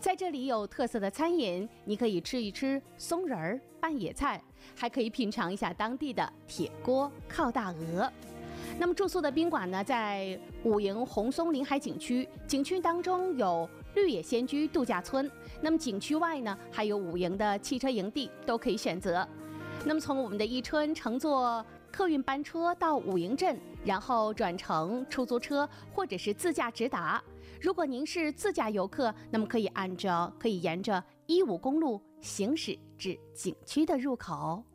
在这里有特色的餐饮，你可以吃一吃松仁儿拌野菜，还可以品尝一下当地的铁锅靠大鹅。那么住宿的宾馆呢，在武营红松临海景区，景区当中有绿野仙居度假村，那么景区外呢还有武营的汽车营地，都可以选择。那么从我们的伊春乘坐客运班车到武营镇，然后转乘出租车或者是自驾直达。如果您是自驾游客，那么可以沿着15公路行驶至景区的入口。